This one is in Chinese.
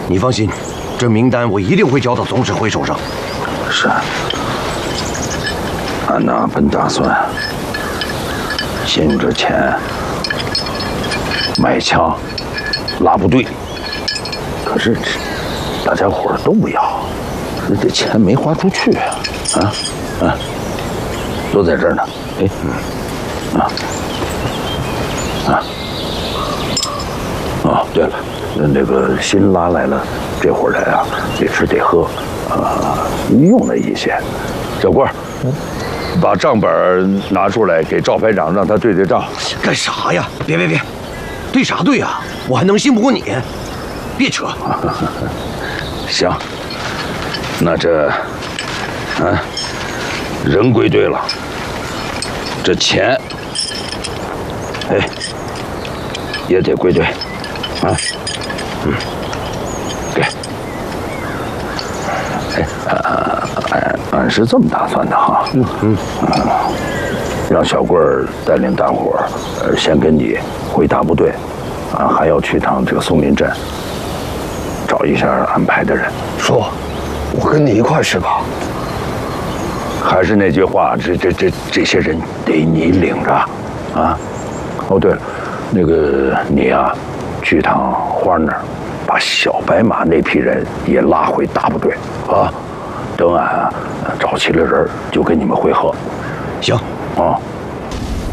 你放心，这名单我一定会交到总指挥手上。 是。俺呐本打算先用这钱买枪、拉部队，可是大家伙都不要，这钱没花出去啊！都在这儿呢。哦，对了，那个新拉来了这伙人啊，得吃得喝，用了一些。小郭，把账本拿出来给赵排长，让他对账。 干啥呀？别，对啥对啊？我还能信不过你？别扯。 行，那这，人归队了，这钱，也得归队，给。俺是这么打算的哈，让小棍儿带领大伙儿，先跟你回大部队，还要去趟这个松林镇，找一下安排的人。 叔，我跟你一块去吧。 还是那句话，这些人得你领着，啊。哦，对了，那个你呀，去趟花那儿，把小白马那批人也拉回大部队啊。等俺找齐了人，就跟你们会合。 行， 啊。